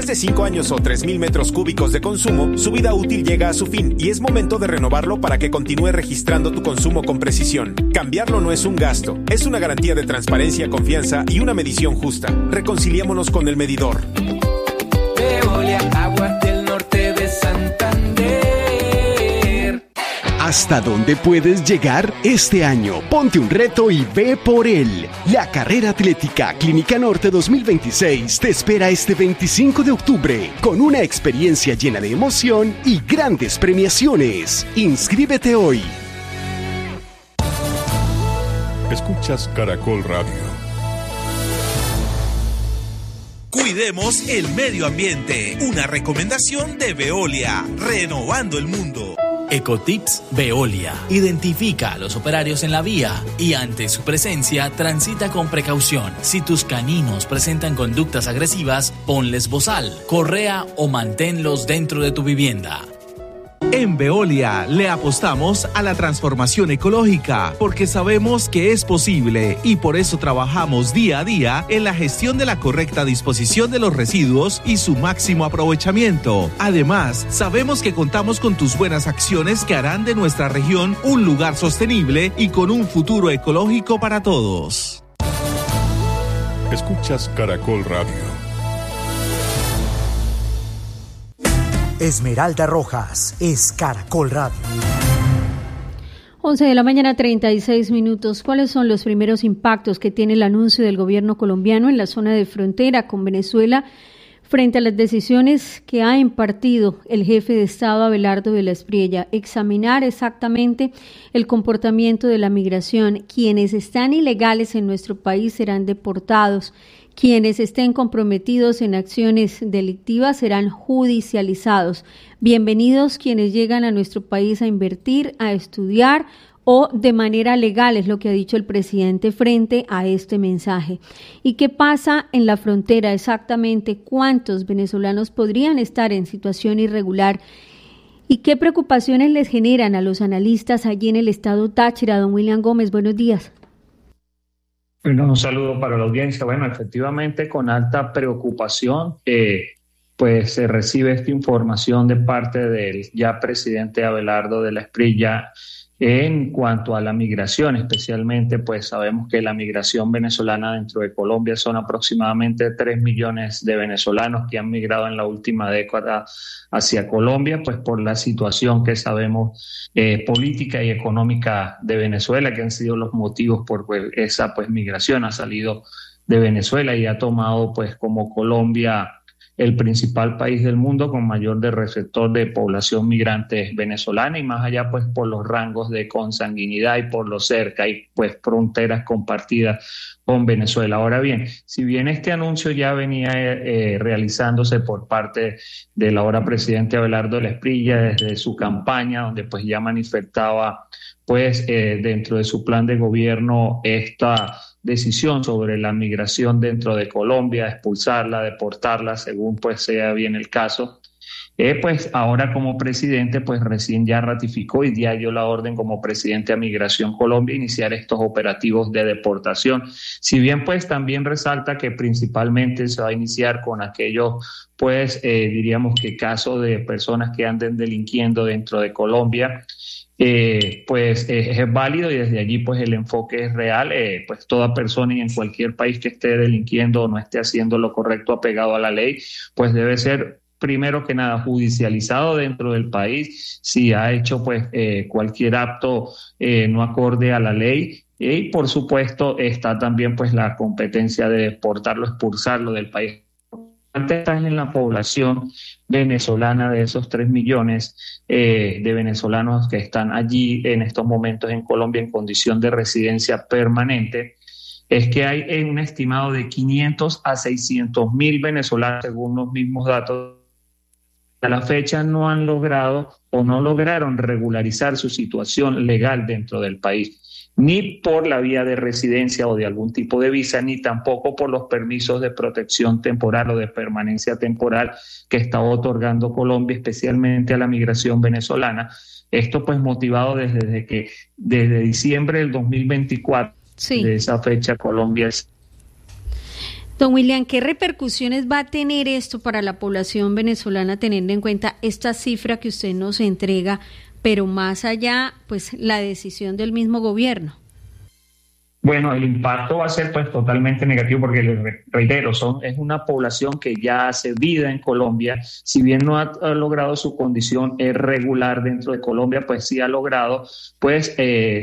Después de 5 años o 3,000 metros cúbicos de consumo, su vida útil llega a su fin y es momento de renovarlo para que continúe registrando tu consumo con precisión. Cambiarlo no es un gasto, es una garantía de transparencia, confianza y una medición justa. Reconciliémonos con el medidor. Veolia, aguas del norte de Santander. ¿Hasta dónde puedes llegar este año? Ponte un reto y ve por él. La carrera atlética Clínica Norte 2026 te espera este 25 de octubre con una experiencia llena de emoción y grandes premiaciones. Inscríbete hoy. Escuchas Caracol Radio. Cuidemos el medio ambiente. Una recomendación de Veolia. Renovando el mundo. Ecotips Veolia. Identifica a los operarios en la vía y ante su presencia transita con precaución. Si tus caninos presentan conductas agresivas, ponles bozal, correa o manténlos dentro de tu vivienda. En Veolia le apostamos a la transformación ecológica porque sabemos que es posible y por eso trabajamos día a día en la gestión de la correcta disposición de los residuos y su máximo aprovechamiento. Además, sabemos que contamos con tus buenas acciones que harán de nuestra región un lugar sostenible y con un futuro ecológico para todos. Escuchas Caracol Radio. Esmeralda Rojas es Caracol Radio. 11 de la mañana, 36 minutos. ¿Cuáles son los primeros impactos que tiene el anuncio del gobierno colombiano en la zona de frontera con Venezuela frente a las decisiones que ha impartido el jefe de Estado Abelardo de la Espriella? Examinar exactamente el comportamiento de la migración. Quienes están ilegales en nuestro país serán deportados. Quienes estén comprometidos en acciones delictivas serán judicializados. Bienvenidos quienes llegan a nuestro país a invertir, a estudiar o de manera legal, es lo que ha dicho el presidente frente a este mensaje. ¿Y qué pasa en la frontera exactamente? ¿Cuántos venezolanos podrían estar en situación irregular? ¿Y qué preocupaciones les generan a los analistas allí en el estado Táchira? Don William Gómez, buenos días. Bueno, un saludo para la audiencia. Bueno, efectivamente, con alta preocupación, pues se recibe esta información de parte del ya presidente Abelardo de la Espriella en cuanto a la migración, especialmente, pues sabemos que la migración venezolana dentro de Colombia son aproximadamente 3 millones de venezolanos que han migrado en la última década hacia Colombia, pues por la situación que sabemos política y económica de Venezuela, que han sido los motivos por esa pues migración. Ha salido de Venezuela y ha tomado pues como Colombia el principal país del mundo con mayor de receptor de población migrante venezolana, y más allá pues por los rangos de consanguinidad y por lo cerca y pues fronteras compartidas con Venezuela. Ahora bien, si bien este anuncio ya venía realizándose por parte del ahora presidente Abelardo de la Espriella desde su campaña, donde pues ya manifestaba pues dentro de su plan de gobierno esta decisión sobre la migración dentro de Colombia, expulsarla, deportarla, según pues sea bien el caso, pues ahora como presidente pues recién ya ratificó y ya dio la orden como presidente a Migración Colombia iniciar estos operativos de deportación. Si bien pues también resalta que principalmente se va a iniciar con aquellos pues diríamos que casos de personas que anden delinquiendo dentro de Colombia, pues es válido, y desde allí pues el enfoque es real. Pues toda persona y en cualquier país que esté delinquiendo o no esté haciendo lo correcto apegado a la ley, pues debe ser primero que nada judicializado dentro del país si ha hecho pues cualquier acto no acorde a la ley. Y por supuesto está también pues la competencia de deportarlo, expulsarlo del país. Están en la población venezolana de esos 3 millones de venezolanos que están allí en estos momentos en Colombia en condición de residencia permanente, es que hay un estimado de 500 a 600 mil venezolanos, según los mismos datos. A la fecha no han logrado o no lograron regularizar su situación legal dentro del país, ni por la vía de residencia o de algún tipo de visa, ni tampoco por los permisos de protección temporal o de permanencia temporal que está otorgando Colombia, especialmente a la migración venezolana. Esto pues motivado desde diciembre del 2024, sí. De esa fecha Colombia es... Don William, ¿qué repercusiones va a tener esto para la población venezolana, teniendo en cuenta esta cifra que usted nos entrega, pero más allá, pues la decisión del mismo gobierno? Bueno, el impacto va a ser pues totalmente negativo porque, les reitero, es una población que ya hace vida en Colombia. Si bien no ha logrado su condición regular dentro de Colombia, pues sí ha logrado pues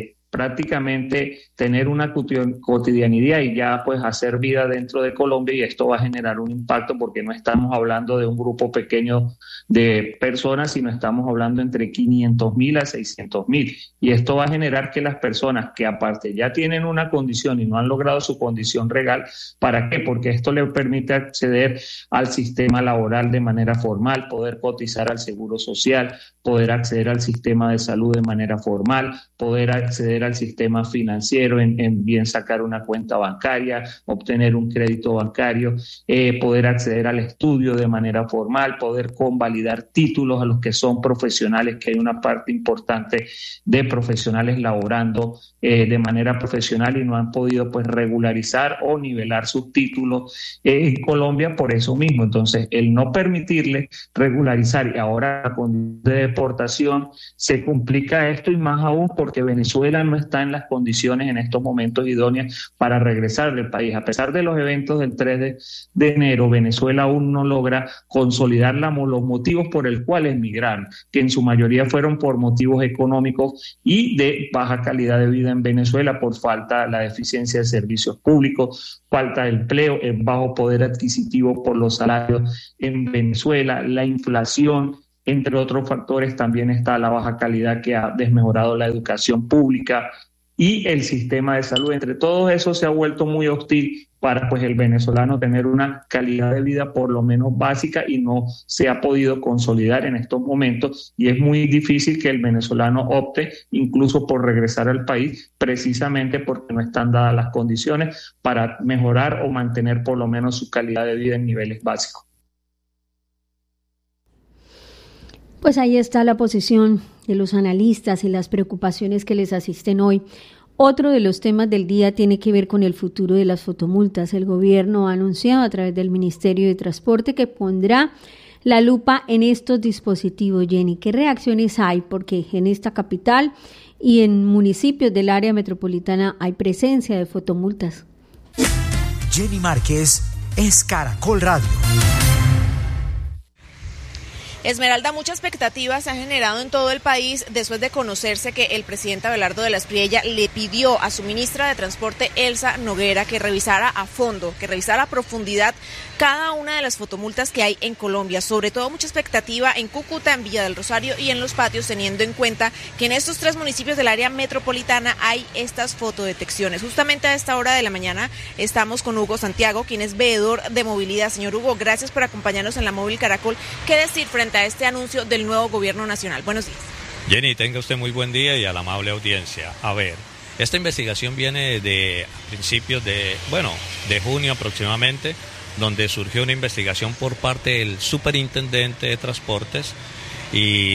prácticamente tener una cotidianidad y ya pues hacer vida dentro de Colombia, y esto va a generar un impacto porque no estamos hablando de un grupo pequeño de personas, sino estamos hablando entre 500.000 a 600.000, y esto va a generar que las personas que aparte ya tienen una condición y no han logrado su condición legal, ¿para qué? Porque esto le permite acceder al sistema laboral de manera formal, poder cotizar al seguro social, poder acceder al sistema de salud de manera formal, poder acceder al sistema financiero, en bien sacar una cuenta bancaria, obtener un crédito bancario, poder acceder al estudio de manera formal, poder convalidar títulos a los que son profesionales, que hay una parte importante de profesionales laborando de manera profesional y no han podido pues regularizar o nivelar sus títulos en Colombia por eso mismo. Entonces, el no permitirle regularizar y ahora con deportación se complica esto, y más aún porque Venezuela no está en las condiciones en estos momentos idóneas para regresar del país. A pesar de los eventos del 3 de enero, Venezuela aún no logra consolidar los motivos por el cual emigraron, que en su mayoría fueron por motivos económicos y de baja calidad de vida en Venezuela por falta de la deficiencia de servicios públicos, falta de empleo, el bajo poder adquisitivo por los salarios en Venezuela, la inflación. Entre otros factores también está la baja calidad que ha desmejorado la educación pública y el sistema de salud. Entre todo eso se ha vuelto muy hostil para pues el venezolano tener una calidad de vida por lo menos básica, y no se ha podido consolidar en estos momentos, y es muy difícil que el venezolano opte incluso por regresar al país, precisamente porque no están dadas las condiciones para mejorar o mantener por lo menos su calidad de vida en niveles básicos. Pues ahí está la posición de los analistas y las preocupaciones que les asisten hoy. Otro de los temas del día tiene que ver con el futuro de las fotomultas. El gobierno ha anunciado a través del Ministerio de Transporte que pondrá la lupa en estos dispositivos. Jenny, ¿qué reacciones hay? Porque en esta capital y en municipios del área metropolitana hay presencia de fotomultas. Jenny Márquez es Caracol Radio. Esmeralda, mucha expectativa se ha generado en todo el país después de conocerse que el presidente Abelardo de la Espriella le pidió a su ministra de Transporte, Elsa Noguera, que revisara a fondo, que revisara a profundidad cada una de las fotomultas que hay en Colombia. Sobre todo mucha expectativa en Cúcuta, en Villa del Rosario y en Los Patios, teniendo en cuenta que en estos 3 municipios del área metropolitana hay estas fotodetecciones. Justamente a esta hora de la mañana estamos con Hugo Santiago, quien es veedor de movilidad. Señor Hugo, gracias por acompañarnos en la Móvil Caracol. ¿Qué decir frente a este anuncio del nuevo gobierno nacional? Buenos días. Jenny, tenga usted muy buen día y a la amable audiencia. A ver, esta investigación viene de principios de junio aproximadamente, donde surgió una investigación por parte del superintendente de transportes y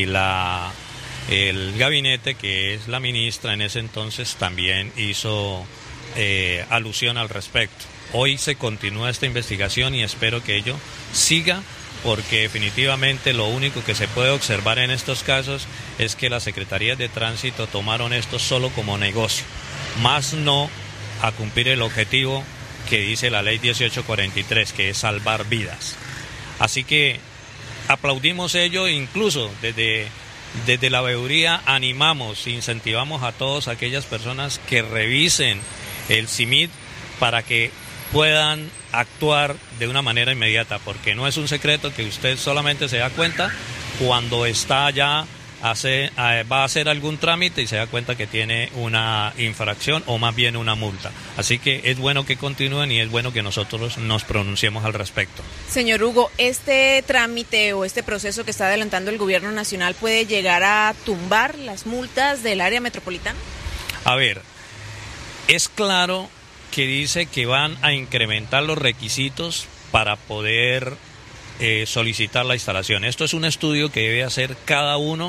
el gabinete, que es la ministra en ese entonces, también hizo alusión al respecto. Hoy se continúa esta investigación y espero que ello siga, porque definitivamente lo único que se puede observar en estos casos es que las secretarías de tránsito tomaron esto solo como negocio, más no a cumplir el objetivo que dice la ley 1843, que es salvar vidas. Así que aplaudimos ello, incluso desde la veeduría animamos, incentivamos a todas aquellas personas que revisen el CIMID para que puedan actuar de una manera inmediata, porque no es un secreto que usted solamente se da cuenta cuando está ya va a hacer algún trámite y se da cuenta que tiene una infracción o más bien una multa. Así que es bueno que continúen y es bueno que nosotros nos pronunciemos al respecto. Señor Hugo, ¿este trámite o este proceso que está adelantando el gobierno nacional puede llegar a tumbar las multas del área metropolitana? A ver, es claro que dice que van a incrementar los requisitos para poder solicitar la instalación. Esto es un estudio que debe hacer cada uno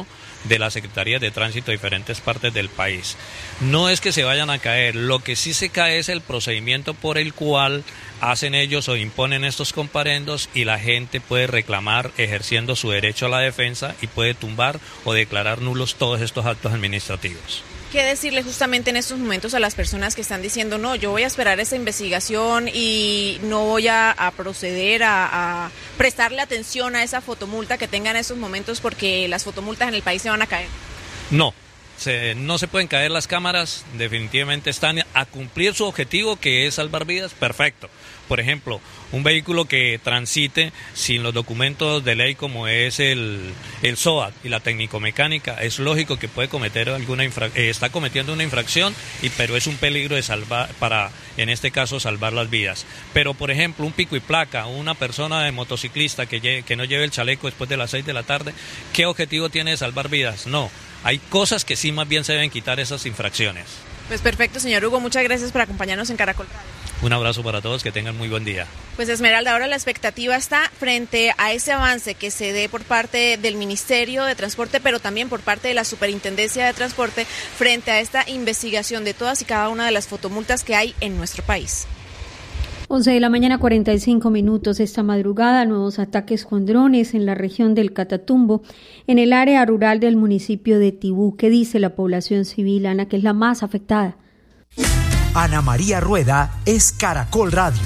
de las Secretarías de Tránsito de diferentes partes del país. No es que se vayan a caer, lo que sí se cae es el procedimiento por el cual hacen ellos o imponen estos comparendos y la gente puede reclamar ejerciendo su derecho a la defensa y puede tumbar o declarar nulos todos estos actos administrativos. ¿Qué decirle justamente en estos momentos a las personas que están diciendo, no, yo voy a esperar esa investigación y no voy a proceder a prestarle atención a esa fotomulta que tengan en estos momentos porque las fotomultas en el país se van a caer? No se pueden caer las cámaras, definitivamente están a cumplir su objetivo, que es salvar vidas, perfecto. Por ejemplo, un vehículo que transite sin los documentos de ley como es el SOAT y la técnico-mecánica, es lógico que puede cometer está cometiendo una infracción, pero es un peligro de salvar, para en este caso salvar las vidas. Pero por ejemplo, un pico y placa, una persona de motociclista que no lleve el chaleco después de las 6 de la tarde, ¿qué objetivo tiene de salvar vidas? No, hay cosas que sí más bien se deben quitar esas infracciones. Pues perfecto, señor Hugo, muchas gracias por acompañarnos en Caracol Radio. Un abrazo para todos, que tengan muy buen día. Pues Esmeralda, ahora la expectativa está frente a ese avance que se dé por parte del Ministerio de Transporte, pero también por parte de la Superintendencia de Transporte, frente a esta investigación de todas y cada una de las fotomultas que hay en nuestro país. 11 de la mañana, 45 minutos. Esta madrugada, nuevos ataques con drones en la región del Catatumbo, en el área rural del municipio de Tibú. ¿Qué dice la población civil, Ana, que es la más afectada? Ana María Rueda es Caracol Radio.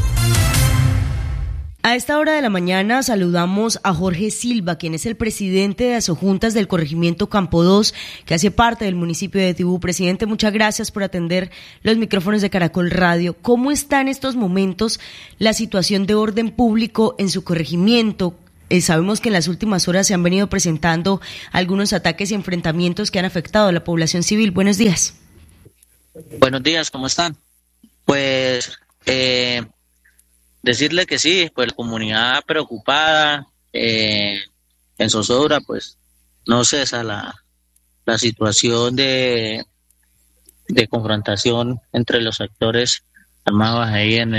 A esta hora de la mañana saludamos a Jorge Silva, quien es el presidente de Asojuntas del corregimiento Campo 2, que hace parte del municipio de Tibú. Presidente, muchas gracias por atender los micrófonos de Caracol Radio. ¿Cómo está en estos momentos la situación de orden público en su corregimiento? Sabemos que en las últimas horas se han venido presentando algunos ataques y enfrentamientos que han afectado a la población civil. Buenos días. Buenos días, ¿cómo están? Pues decirle que sí, pues la comunidad preocupada, en zozobra, pues no cesa la situación de confrontación entre los actores armados ahí en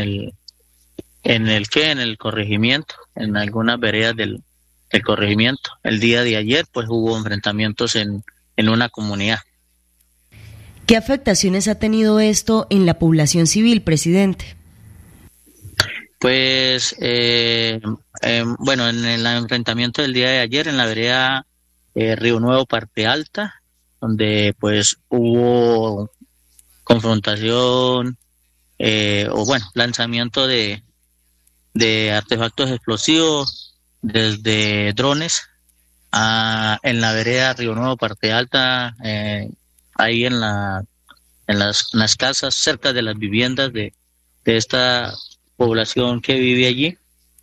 el corregimiento, en algunas veredas del corregimiento. El día de ayer pues hubo enfrentamientos en una comunidad. ¿Qué afectaciones ha tenido esto en la población civil, presidente? Pues, bueno, en el enfrentamiento del día de ayer en la vereda Río Nuevo, Parte Alta, donde pues hubo confrontación, lanzamiento de artefactos explosivos desde drones en la vereda Río Nuevo, Parte Alta, ahí en las casas, cerca de las viviendas de esta población que vive allí.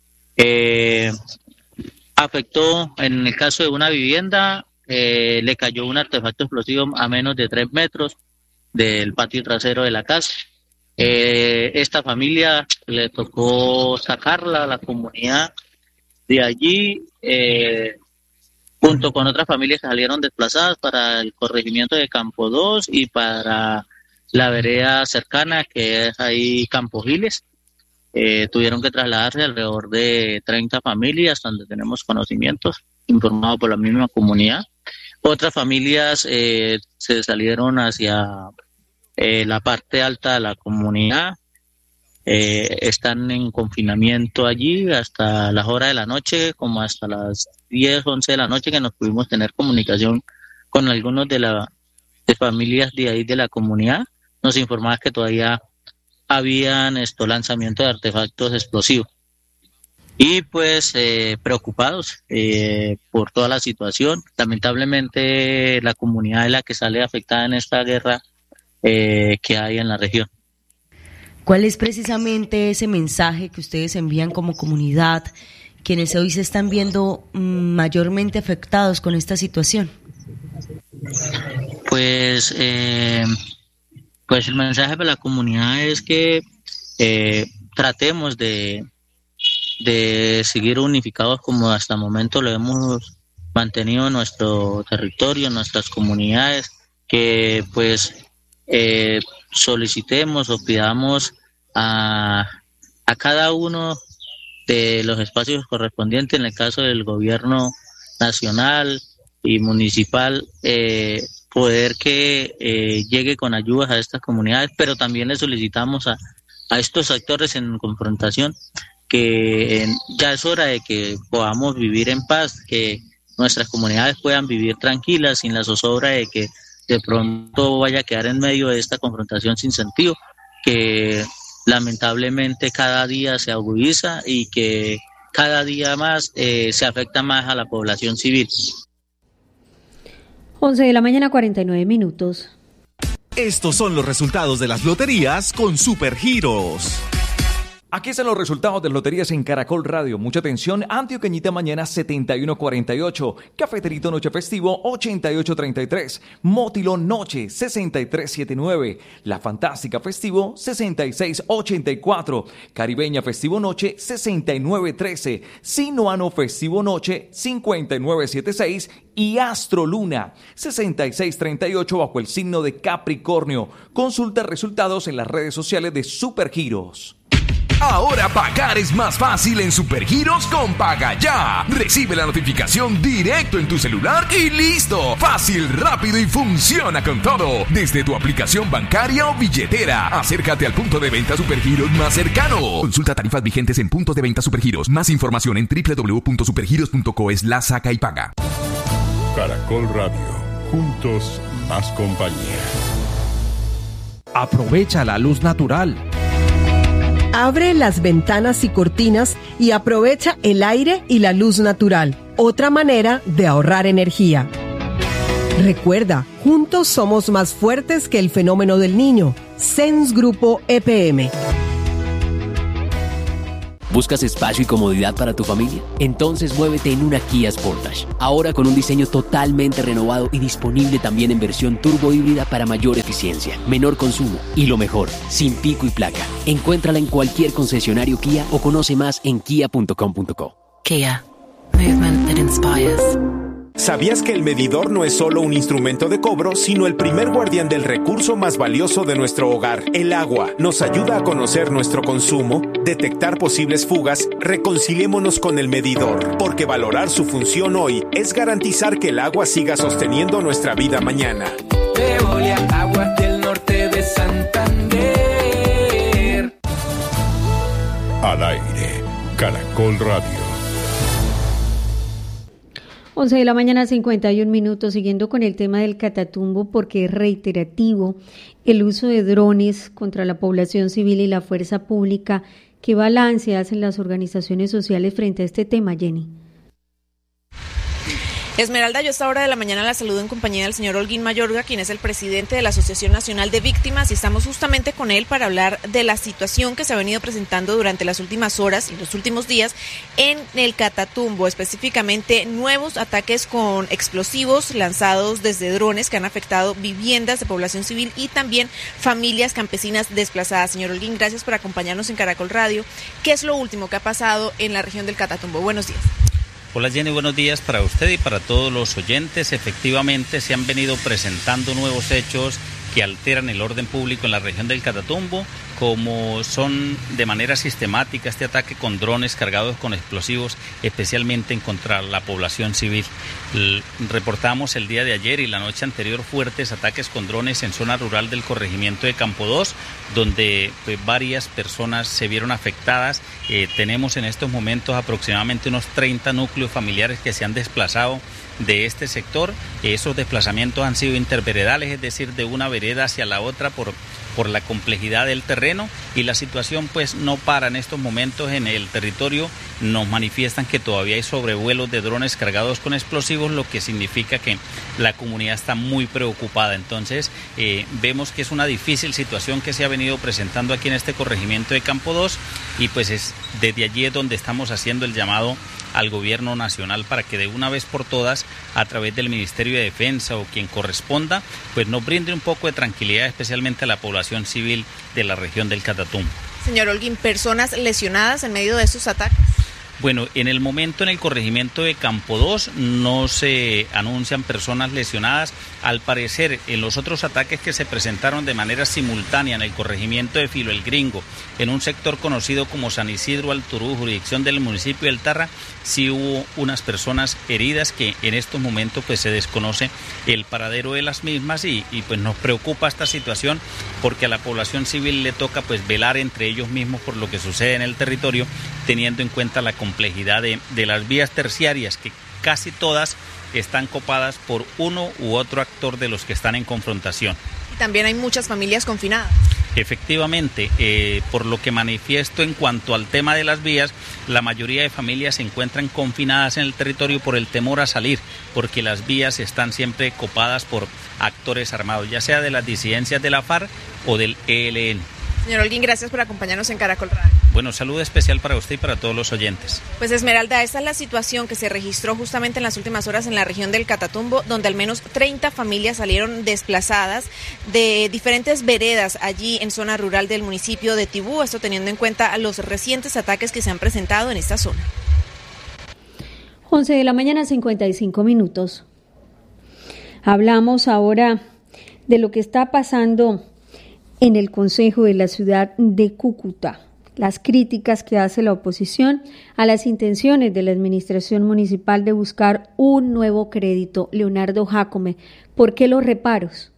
Afectó, en el caso de una vivienda, le cayó un artefacto explosivo a menos de 3 metros del patio trasero de la casa. Esta familia le tocó sacarla a la comunidad de allí, junto con otras familias que salieron desplazadas para el corregimiento de Campo 2 y para la vereda cercana, que es ahí Campo Giles. Tuvieron que trasladarse alrededor de 30 familias, donde tenemos conocimientos, informados por la misma comunidad. Otras familias se salieron hacia la parte alta de la comunidad, están en confinamiento allí hasta las horas de la noche, como hasta las 10, 11 de la noche, que nos pudimos tener comunicación con algunos de familias de ahí de la comunidad. Nos informaban que todavía habían lanzamiento de artefactos explosivos. Y pues preocupados por toda la situación. Lamentablemente la comunidad es la que sale afectada en esta guerra que hay en la región. ¿Cuál es precisamente ese mensaje que ustedes envían como comunidad, quienes hoy se están viendo mayormente afectados con esta situación? Pues el mensaje para la comunidad es que tratemos de seguir unificados como hasta el momento lo hemos mantenido en nuestro territorio, en nuestras comunidades, que pues solicitemos o pidamos a cada uno de los espacios correspondientes, en el caso del gobierno nacional, y municipal, poder que llegue con ayudas a estas comunidades, pero también le solicitamos a estos actores en confrontación que ya es hora de que podamos vivir en paz, que nuestras comunidades puedan vivir tranquilas sin la zozobra de que de pronto vaya a quedar en medio de esta confrontación sin sentido, que lamentablemente cada día se agudiza y que cada día más se afecta más a la población civil. 11 de la mañana, 49 minutos. Estos son los resultados de las loterías con Supergiros. Aquí están los resultados de loterías en Caracol Radio. Mucha atención. Antioqueñita mañana 7148. Cafeterito Noche Festivo 8833. Motilón Noche 6379. La Fantástica Festivo 6684. Caribeña Festivo Noche 6913. Sinuano Festivo Noche 5976. Y Astro Luna 6638 bajo el signo de Capricornio. Consulta resultados en las redes sociales de Supergiros. Ahora pagar es más fácil en Supergiros con Paga Ya. Recibe la notificación directo en tu celular y listo. Fácil, rápido y funciona con todo. Desde tu aplicación bancaria o billetera. Acércate al punto de venta Supergiros más cercano. Consulta tarifas vigentes en puntos de venta Supergiros. Más información en www.supergiros.co/saca y paga. Caracol Radio. Juntos, más compañía. Aprovecha la luz natural. Abre las ventanas y cortinas y aprovecha el aire y la luz natural. Otra manera de ahorrar energía. Recuerda, juntos somos más fuertes que el fenómeno del niño. SENS Grupo EPM. ¿Buscas espacio y comodidad para tu familia? Entonces muévete en una Kia Sportage. Ahora con un diseño totalmente renovado y disponible también en versión turbo híbrida para mayor eficiencia, menor consumo y lo mejor, sin pico y placa. Encuéntrala en cualquier concesionario Kia o conoce más en kia.com.co. Kia. Movement that inspires. ¿Sabías que el medidor no es solo un instrumento de cobro, sino el primer guardián del recurso más valioso de nuestro hogar, el agua? Nos ayuda a conocer nuestro consumo, detectar posibles fugas. Reconciliémonos con el medidor, porque valorar su función hoy es garantizar que el agua siga sosteniendo nuestra vida mañana. Veolia, aguas del norte de Santander. Al aire, Caracol Radio. 11 de la mañana, 51 minutos, siguiendo con el tema del Catatumbo, porque es reiterativo el uso de drones contra la población civil y la fuerza pública. ¿Qué balance hacen las organizaciones sociales frente a este tema, Jenny? Esmeralda, yo a esta hora de la mañana la saludo en compañía del señor Holguín Mayorga, quien es el presidente de la Asociación Nacional de Víctimas, y estamos justamente con él para hablar de la situación que se ha venido presentando durante las últimas horas y los últimos días en el Catatumbo, específicamente nuevos ataques con explosivos lanzados desde drones que han afectado viviendas de población civil y también familias campesinas desplazadas. Señor Holguín, gracias por acompañarnos en Caracol Radio. ¿Qué es lo último que ha pasado en la región del Catatumbo? Buenos días. Hola Jenny, buenos días para usted y para todos los oyentes. Efectivamente se han venido presentando nuevos hechos que alteran el orden público en la región del Catatumbo, como son de manera sistemática este ataque con drones cargados con explosivos, especialmente en contra la población civil. Reportamos el día de ayer y la noche anterior fuertes ataques con drones en zona rural del corregimiento de Campo 2, donde varias personas se vieron afectadas. Tenemos en estos momentos aproximadamente unos 30 núcleos familiares que se han desplazado de este sector. Esos desplazamientos han sido interveredales, es decir, de una vereda hacia la otra por la complejidad del terreno, y la situación pues no para en estos momentos en el territorio. Nos manifiestan que todavía hay sobrevuelos de drones cargados con explosivos, lo que significa que la comunidad está muy preocupada. Entonces vemos que es una difícil situación que se ha venido presentando aquí en este corregimiento de Campo 2, y pues es desde allí es donde estamos haciendo el llamado al gobierno nacional para que de una vez por todas, a través del Ministerio de Defensa o quien corresponda, pues nos brinde un poco de tranquilidad, especialmente a la población civil de la región del Catatumbo. Señor Holguín, ¿personas lesionadas en medio de estos ataques? Bueno, en el momento en el corregimiento de Campo 2 no se anuncian personas lesionadas. Al parecer, en los otros ataques que se presentaron de manera simultánea en el corregimiento de Filo el Gringo, en un sector conocido como San Isidro Alturú, jurisdicción del municipio del Tarra, sí hubo unas personas heridas que en estos momentos pues se desconoce el paradero de las mismas y pues nos preocupa esta situación porque a la población civil le toca pues velar entre ellos mismos por lo que sucede en el territorio, teniendo en cuenta la complejidad de las vías terciarias que casi todas están copadas por uno u otro actor de los que están en confrontación. Y también hay muchas familias confinadas. Efectivamente, por lo que manifiesto en cuanto al tema de las vías, la mayoría de familias se encuentran confinadas en el territorio por el temor a salir, porque las vías están siempre copadas por actores armados, ya sea de las disidencias de la FARC o del ELN. Señor Holguín, gracias por acompañarnos en Caracol Radio. Bueno, saludo especial para usted y para todos los oyentes. Pues Esmeralda, esta es la situación que se registró justamente en las últimas horas en la región del Catatumbo, donde al menos 30 familias salieron desplazadas de diferentes veredas allí en zona rural del municipio de Tibú, esto teniendo en cuenta los recientes ataques que se han presentado en esta zona. 11 de la mañana, 55 minutos. Hablamos ahora de lo que está pasando en el Consejo de la ciudad de Cúcuta, las críticas que hace la oposición a las intenciones de la administración municipal de buscar un nuevo crédito. Leonardo Jácome, ¿por qué los reparos?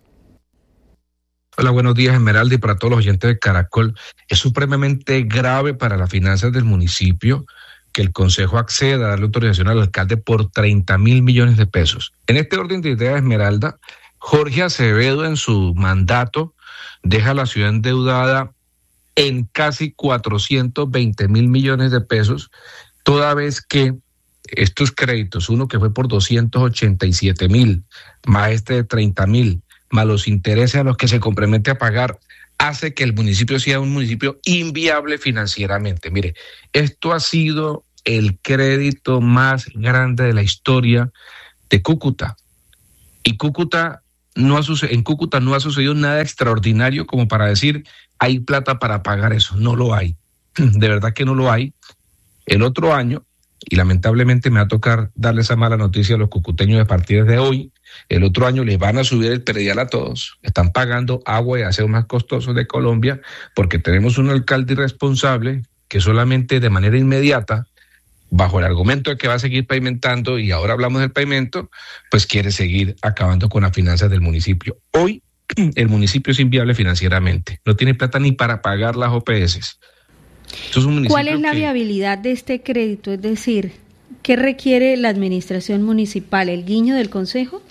Hola, buenos días, Esmeralda, y para todos los oyentes de Caracol. Es supremamente grave para las finanzas del municipio que el Consejo acceda a darle autorización al alcalde por 30.000 millones de pesos. En este orden de ideas, Esmeralda, Jorge Acevedo en su mandato deja a la ciudad endeudada en casi 420.000 millones de pesos, toda vez que estos créditos, uno que fue por 287.000, más este de 30.000, más los intereses a los que se compromete a pagar, hace que el municipio sea un municipio inviable financieramente. Mire, esto ha sido el crédito más grande de la historia de Cúcuta. Y en Cúcuta no ha sucedido nada extraordinario como para decir hay plata para pagar eso. No lo hay. De verdad que no lo hay. El otro año, y lamentablemente me va a tocar darle esa mala noticia a los cucuteños a partir de hoy, el otro año les van a subir el predial a todos. Están pagando agua y aseo más costosos de Colombia porque tenemos un alcalde irresponsable que solamente de manera inmediata, bajo el argumento de que va a seguir pavimentando, y ahora hablamos del pavimento, pues quiere seguir acabando con las finanzas del municipio. Hoy el municipio es inviable financieramente, no tiene plata ni para pagar las OPS. ¿Cuál es la viabilidad de este crédito? Es decir, ¿qué requiere la administración municipal? ¿El guiño del consejo?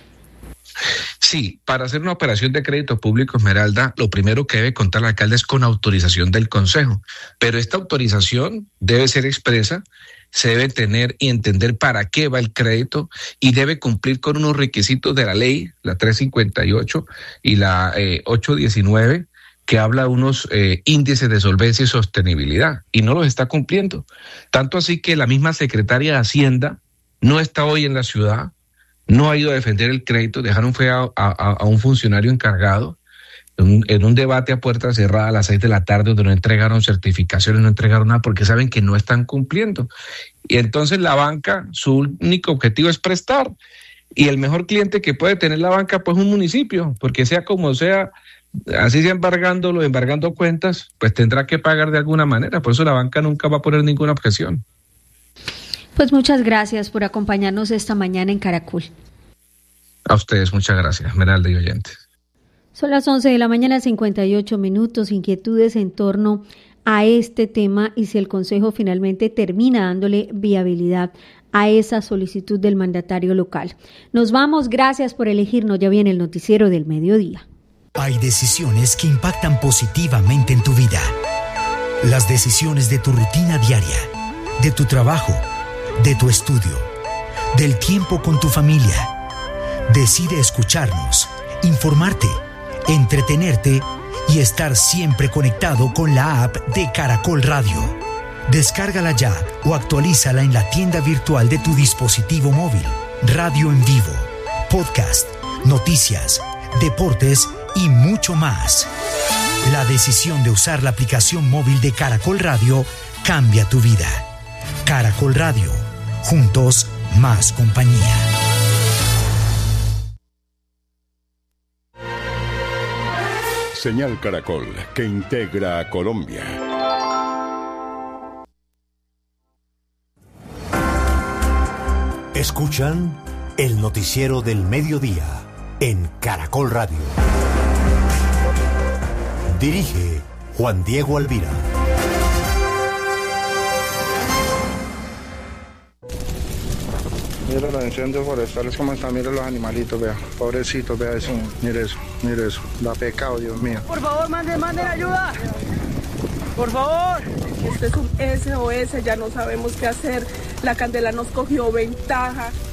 Sí, para hacer una operación de crédito público, Esmeralda, lo primero que debe contar el alcalde es con autorización del consejo, pero esta autorización debe ser expresa, se debe tener y entender para qué va el crédito y debe cumplir con unos requisitos de la ley, la 358 y la 819, que habla de unos índices de solvencia y sostenibilidad, y no los está cumpliendo. Tanto así que la misma secretaria de Hacienda no está hoy en la ciudad, no ha ido a defender el crédito, dejaron fue a un funcionario encargado en un debate a puerta cerrada a las 6 de la tarde, donde no entregaron certificaciones, no entregaron nada, porque saben que no están cumpliendo. Y entonces la banca, su único objetivo es prestar. Y el mejor cliente que puede tener la banca, pues un municipio, porque sea como sea, así sea embargando cuentas, pues tendrá que pagar de alguna manera. Por eso la banca nunca va a poner ninguna objeción. Pues muchas gracias por acompañarnos esta mañana en Caracol. A ustedes, muchas gracias, Esmeralda y oyentes. Son las 11 de la mañana, 58 minutos, inquietudes en torno a este tema y si el Consejo finalmente termina dándole viabilidad a esa solicitud del mandatario local. Nos vamos, gracias por elegirnos, ya viene el noticiero del mediodía. Hay decisiones que impactan positivamente en tu vida. Las decisiones de tu rutina diaria, de tu trabajo, de tu estudio, del tiempo con tu familia. Decide escucharnos, informarte, entretenerte y estar siempre conectado con la app de Caracol Radio. Descárgala ya o actualízala en la tienda virtual de tu dispositivo móvil. Radio en vivo, podcast, noticias, deportes y mucho más. La decisión de usar la aplicación móvil de Caracol Radio cambia tu vida. Caracol Radio. Juntos, más compañía. Señal Caracol, que integra a Colombia. Escuchan el noticiero del mediodía en Caracol Radio. Dirige Juan Diego Alvira. Mira los incendios forestales como están, mira los animalitos, vea, pobrecitos, vea eso, mire eso, da pecado, Dios mío. Por favor, manden ayuda, por favor. Este es un SOS, ya no sabemos qué hacer, la candela nos cogió ventaja,